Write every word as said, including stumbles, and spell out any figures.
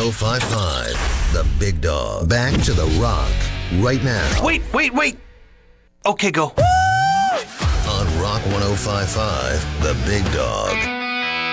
oh five point five. The Big Dog. Back to the Rock right now. Wait, wait, wait. Okay, go. On Rock one oh five point five. The Big Dog.